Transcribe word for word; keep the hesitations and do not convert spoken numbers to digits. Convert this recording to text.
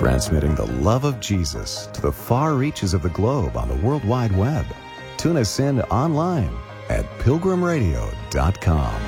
transmitting the love of Jesus to the far reaches of the globe on the World Wide Web. Tune us in online at pilgrim radio dot com.